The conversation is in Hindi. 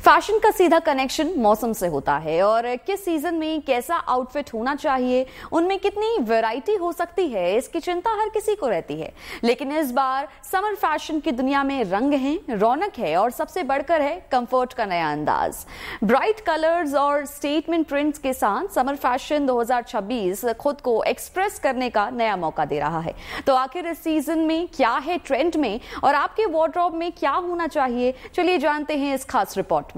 फैशन का सीधा कनेक्शन मौसम से होता है और किस सीजन में कैसा आउटफिट होना चाहिए, उनमें कितनी वैरायटी हो सकती है, इसकी चिंता हर किसी को रहती है। लेकिन इस बार समर फैशन की दुनिया में रंग हैं, रौनक है और सबसे बढ़कर है कंफर्ट का नया अंदाज। ब्राइट कलर्स और स्टेटमेंट प्रिंट्स के साथ समर फैशन 2026 खुद को एक्सप्रेस करने का नया मौका दे रहा है। तो आखिर इस सीजन में क्या है ट्रेंड में और आपके वार्डरोब में क्या होना चाहिए, चलिए जानते हैं इस खास रिपोर्ट में।